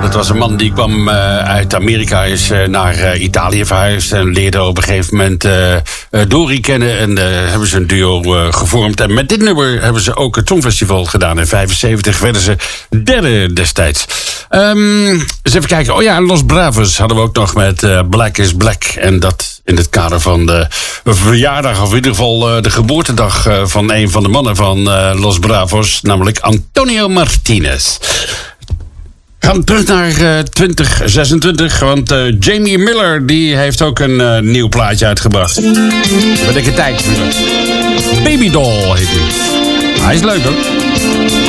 Dat was een man die kwam uit Amerika, is naar Italië verhuisd en leerde op een gegeven moment Dori kennen. En hebben ze een duo gevormd. En met dit nummer hebben ze ook het Songfestival gedaan. In 1975 werden ze derde destijds. Eens even kijken. Oh ja, Los Bravos hadden we ook nog met Black is Black. En dat in het kader van de verjaardag, of in ieder geval de geboortedag van een van de mannen van Los Bravos, namelijk Antonio Martinez. We gaan terug naar 2026, want Jamie Miller die heeft ook een nieuw plaatje uitgebracht. Ben ik het tijd voor. Baby Doll heet hij. Hij is leuk hoor.